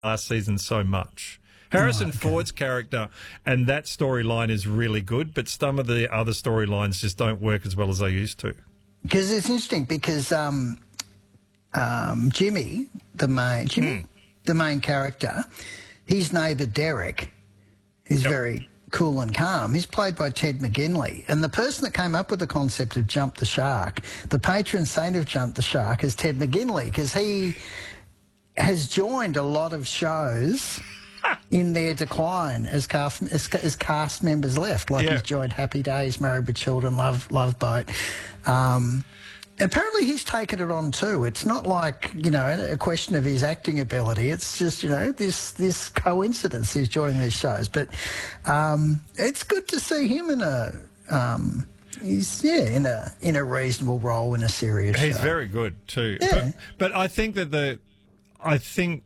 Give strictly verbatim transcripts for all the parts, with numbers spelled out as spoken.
last season so much. Harrison Oh, okay. Ford's character and that storyline is really good, but some of the other storylines just don't work as well as they used to. Because it's interesting because um, um, Jimmy, the main Jimmy, Mm. the main character, his neighbour Derek is Yep. very cool and calm. He's played by Ted McGinley. And the person that came up with the concept of Jump the Shark, the patron saint of Jump the Shark, is Ted McGinley, because he has joined a lot of shows in their decline as cast, as, as cast members left. Like Yeah. he's joined Happy Days, Married with Children, Love Love Boat. Um, apparently he's taken it on too. It's not like, you know, a question of his acting ability. It's just, you know, this this coincidence he's joining these shows. But um, it's good to see him in a um, he's yeah in a in a reasonable role in a serious He's show. very good too. Yeah. But, but I think that the, I think,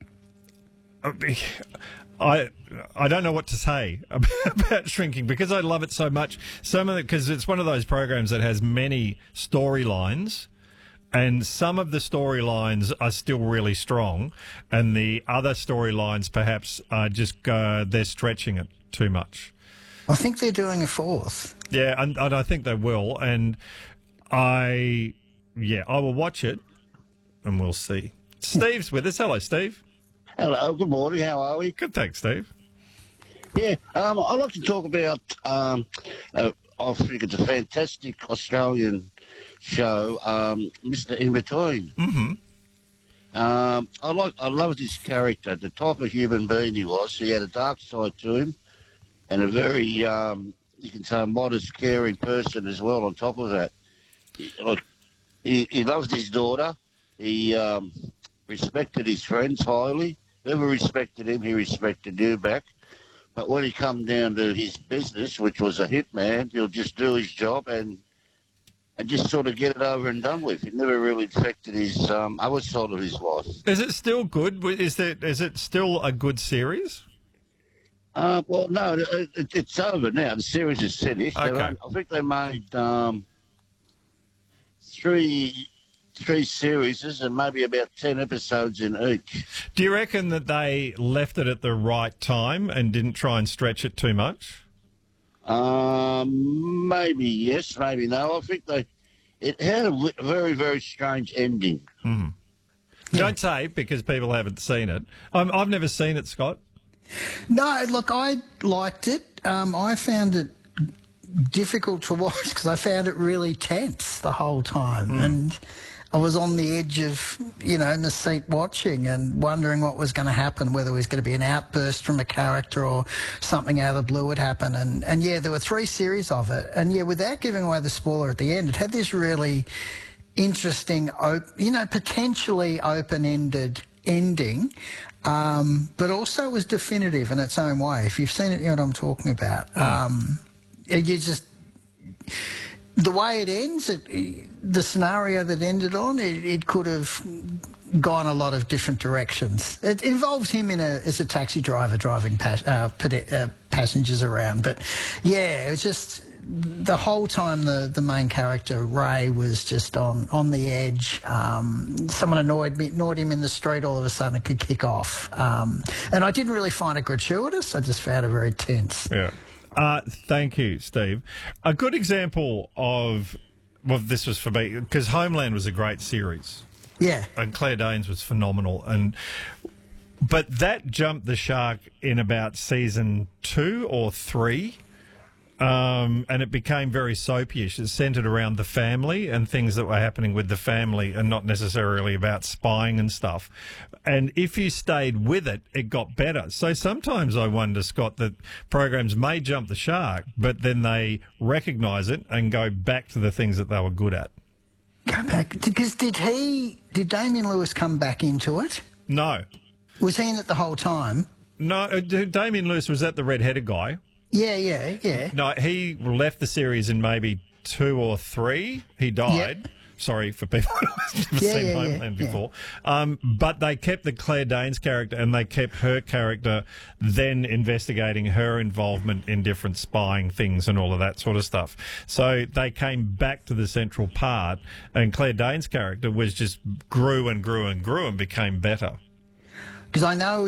I I don't know what to say about Shrinking because I love it so much. Some of it, because it's one of those programs that has many storylines, and some of the storylines are still really strong, and the other storylines perhaps are just uh, they're stretching it too much. I think they're doing a fourth. Yeah, and, and I think they will, and I yeah I will watch it, and we'll see. Steve's with us. Hello, Steve. Hello, good morning. How are we? Good, thanks, Steve. Yeah, um, I'd like to talk about. Um, uh, I think it's a fantastic Australian show, um, Mister In Between. Mm-hmm. Um, I like. I loved his character, the type of human being he was. He had a dark side to him, and a very, um, you can say, modest, caring person as well. On top of that, he, like, he, he loved his daughter. He um, respected his friends highly. Whoever respected him, he respected you back. But when he come down to his business, which was a hitman, he'll just do his job and and just sort of get it over and done with. It never really affected his um, other side of his life. Is it still good? Is it is it still a good series? Uh, well, no, it, it, it's over now. The series is finished. They Okay. run- I think they made um, three three series and maybe about ten episodes in each. Do you reckon that they left it at the right time and didn't try and stretch it too much? Um, maybe yes, maybe no. I think they it had a li- very very strange ending. Don't say because people haven't seen it. I'm, I've never seen it, Scott. No, look, I liked it. Um, I found it difficult to watch because I found it really tense the whole time. And I was on the edge of, you know, in the seat watching and wondering what was going to happen, whether it was going to be an outburst from a character or something out of the blue would happen. And, and yeah, there were three series of it. And yeah, without giving away the spoiler at the end, it had this really interesting, op- you know, potentially open-ended ending, um, but also was definitive in its own way. If you've seen it, you know what I'm talking about. Um, you just... The way it ends, it, the scenario that ended on, it, it could have gone a lot of different directions. It involves him in a as a taxi driver driving pas, uh, pede- uh, passengers around. But yeah, it was just the whole time the, the main character Ray was just on on the edge. Um, someone annoyed me, annoyed him in the street. All of a sudden, it could kick off. Um, and I didn't really find it gratuitous. I just found it very tense. Yeah. Uh, thank you, Steve. A good example of, well, this was for me, because Homeland was a great series. Yeah. And Claire Danes was phenomenal. And but that jumped the shark in about season two or three. Um, and it became very soapyish. It centred around the family and things that were happening with the family and not necessarily about spying and stuff. And if you stayed with it, it got better. So sometimes I wonder, Scott, that programs may jump the shark, but then they recognise it and go back to the things that they were good at. Go back. Because did he, did Damien Lewis come back into it? No. Was he in it the whole time? No, uh, Damien Lewis was that the red-headed guy. Yeah, yeah, yeah. No, he left the series in maybe two or three. He died. Yep. Sorry for people who've never Yeah, seen yeah, Homeland yeah, before. Um, but they kept the Claire Danes character and they kept her character then investigating her involvement in different spying things and all of that sort of stuff. So they came back to the central part and Claire Danes' character was just grew and grew and grew and became better. Because I know